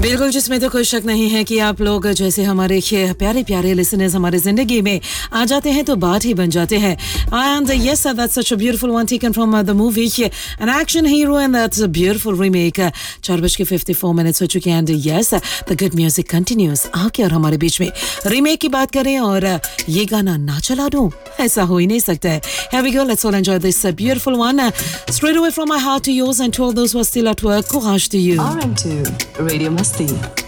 बिल्कुल, जिसमें तो कोई शक नहीं है कि आप लोग जैसे हमारे प्यारे प्यारे लिसनर्स हमारे जिंदगी में आ जाते हैं तो बात ही बन जाते हैं. And yes, that's such a beautiful one taken from the movie An Action Hero, and that's a beautiful remake. 4:54 हो चुके हैं. And yes, the good music continues. आपके और हमारे बीच में रीमेक की बात करें और ये गाना ना चला दूं, ऐसा हो ही नहीं सकता है. Here we go, let's all enjoy this beautiful one. Straight away from my heart to yours, and to all those who are still at work, courage to you. RM2 Radio Masti.